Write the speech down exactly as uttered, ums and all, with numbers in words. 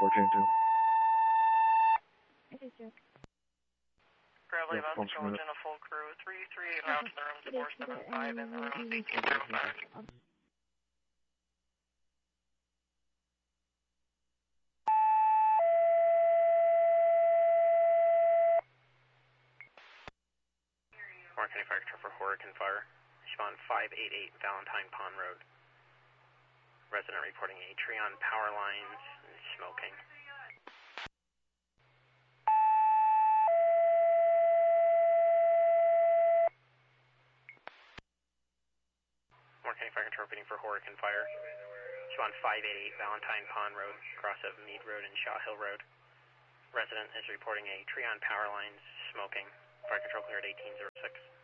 fourteen two. Bradley, Yeah, about one to minute. in a full crew. three three out to the rooms, four seven five in the room, eighteen zero five. Warren County Fire Control for Hurricane Fire. Respond five eight eight Valentine Pond Road. Resident reporting a tree on power lines and smoking. Warren County Fire Control repeating for Hurricane Fire. Respond five eight eight Valentine Pond Road, cross of Mead Road and Shaw Hill Road. Resident is reporting a tree on power lines, smoking. Fire Control cleared eighteen zero six.